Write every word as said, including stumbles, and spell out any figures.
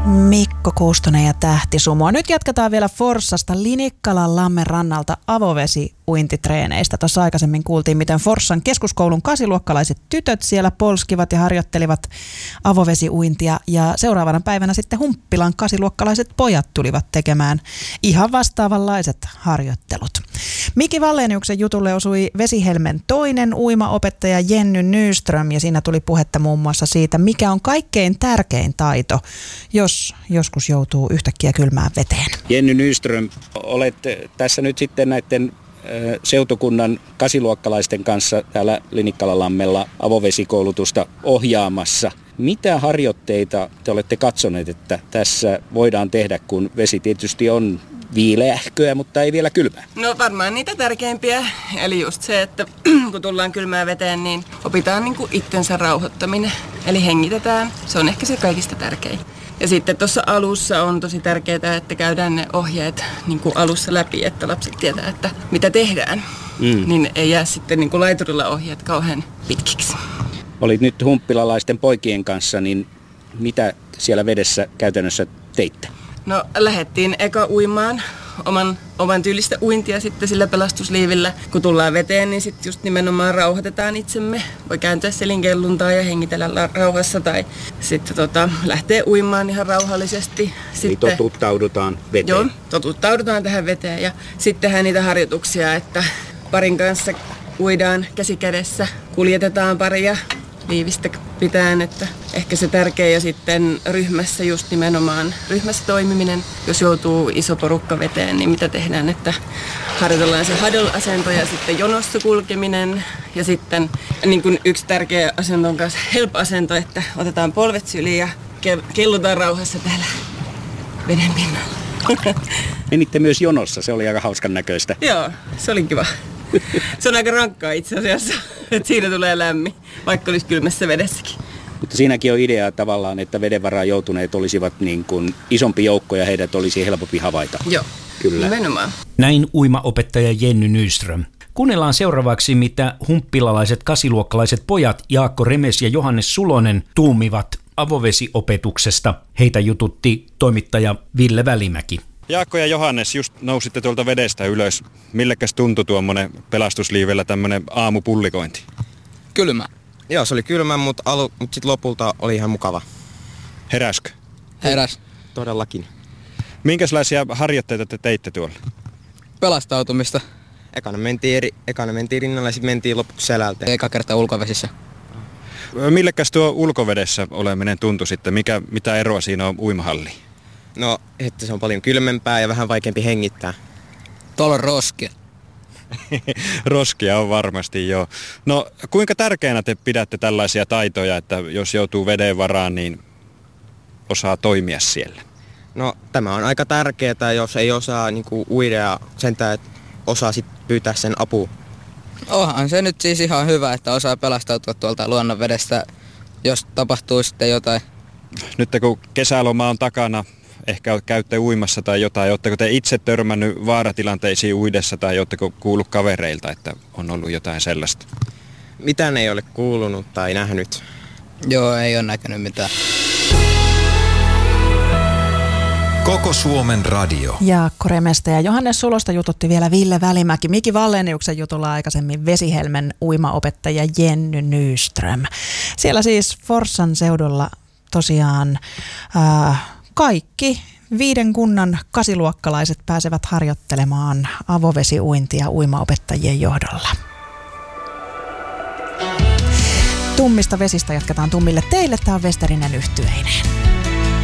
Mikko Kuustonen ja Tähti Sumo. Nyt jatketaan vielä Forssasta Linikkalan lammen rannalta avovesi-uintitreeneistä. Tuossa aikaisemmin kuultiin, miten Forssan keskuskoulun kasiluokkalaiset tytöt siellä polskivat ja harjoittelivat avovesiuintia. Ja seuraavana päivänä sitten Humppilan kasiluokkalaiset pojat tulivat tekemään ihan vastaavanlaiset harjoittelut. Miki Walleniuksen jutulle osui Vesihelmen toinen uimaopettaja Jenny Nyström, ja siinä tuli puhetta muun muassa siitä, mikä on kaikkein tärkein taito, jos joskus joutuu yhtäkkiä kylmään veteen. Jenny Nyström, olet tässä nyt sitten näiden seutukunnan kasiluokkalaisten kanssa täällä Linikkala-lammella avovesikoulutusta ohjaamassa. Mitä harjoitteita te olette katsoneet, että tässä voidaan tehdä, kun vesi tietysti on viileähköä, mutta ei vielä kylmää? No varmaan niitä tärkeimpiä, eli just se, että kun tullaan kylmään veteen, niin opitaan niin kuin itsensä rauhoittaminen, eli hengitetään. Se on ehkä se kaikista tärkein. Ja sitten tuossa alussa on tosi tärkeää, että käydään ne ohjeet niin kuin alussa läpi, että lapset tietää, että mitä tehdään. Mm. Niin ei jää sitten niin kuin laiturilla ohjeet kauhean pitkiksi. Olit nyt humppilalaisten poikien kanssa, niin mitä siellä vedessä käytännössä teitte? No lähdettiin eka uimaan oman, oman tyylistä uintia sitten sillä pelastusliivillä. Kun tullaan veteen, niin sitten just nimenomaan rauhoitetaan itsemme. Voi kääntyä selinkelluntaa ja hengitellä rauhassa tai sitten tota, lähtee uimaan ihan rauhallisesti. Eli sitten, totuttaudutaan veteen. Joo, totuttaudutaan tähän veteen ja sitten tehdään niitä harjoituksia, että parin kanssa uidaan käsi kädessä, kuljetetaan paria liivistä pitäen, että ehkä se tärkeä, ja sitten ryhmässä just nimenomaan ryhmässä toimiminen, jos joutuu iso porukka veteen, niin mitä tehdään, että harjoitellaan se huddle-asento ja sitten jonossa kulkeminen, ja sitten niin kuin yksi tärkeä asento on myös help-asento, että otetaan polvet syliin ja kellutaan rauhassa täällä veden pinnalla. Menitte myös jonossa, se oli aika hauskan näköistä. Joo, se oli kiva. Se on aika rankkaa itse asiassa, että siinä tulee lämmin, vaikka olisi kylmässä vedessäkin. Mutta siinäkin on idea tavallaan, että veden varaan joutuneet olisivat niin kuin isompi joukko ja heidät olisi helpompi havaita. Joo, kyllä. Nimenomaan. Näin uimaopettaja Jenny Nyström. Kuunnellaan seuraavaksi, mitä humppilalaiset kasiluokkalaiset pojat Jaakko Remes ja Johannes Sulonen tuumivat avovesiopetuksesta. Heitä jututti toimittaja Ville Välimäki. Jaakko ja Johannes, just nousitte tuolta vedestä ylös. Millekäs tuntui tuommoinen pelastusliivellä tämmöinen aamupullikointi? Kylmä. Joo, se oli kylmä, mutta, alu, mutta sitten lopulta oli ihan mukava. Heräskö? Heräs. Todellakin. Minkälaisia harjoitteita te teitte tuolla? Pelastautumista. Ekana mentiin, eri, ekana mentiin rinnalla ja sitten mentiin lopuksi selältä. Eka kerta ulkovesissä. Millekäs tuo ulkovedessä oleminen tuntui sitten? Mikä, mitä eroa siinä on uimahalliin? No, että se on paljon kylmempää ja vähän vaikeampi hengittää. Tuolla on roskia. Roskia on varmasti, joo. No, kuinka tärkeänä te pidätte tällaisia taitoja, että jos joutuu veden varaan, niin osaa toimia siellä? No, tämä on aika tärkeää, jos ei osaa niin kuin uida ja sentään osaa sit pyytää sen apua. Onhan se nyt siis ihan hyvä, että osaa pelastautua tuolta luonnonvedestä, jos tapahtuu sitten jotain. Nyt kun kesäloma on takana, ehkä käytte uimassa tai jotain, oletteko te itse törmännyt vaaratilanteisiin uidessa tai oletteko kuullut kavereilta, että on ollut jotain sellaista? Mitään ei ole kuulunut tai nähnyt. Joo, ei ole näkynyt mitään. Koko Suomen radio. Jaakko Remestä ja Johannes Sulosta jututti vielä Ville Välimäki. Miki Walleniuksen jutulla aikaisemmin Vesihelmen uimaopettaja Jenny Nyström. Siellä siis Forssan seudulla tosiaan äh, kaikki viiden kunnan kasiluokkalaiset pääsevät harjoittelemaan avovesiuintia uimaopettajien johdolla. Tummista vesistä jatketaan tummille teille. Tämä on Westerinen Yhtyeinen.